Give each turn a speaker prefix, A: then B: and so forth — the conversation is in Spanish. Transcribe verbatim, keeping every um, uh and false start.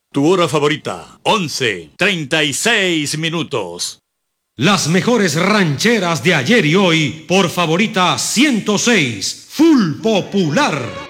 A: Tu hora favorita, once, treinta y seis minutos.
B: Las mejores rancheras de ayer y hoy por Favorita ciento seis, Full Popular.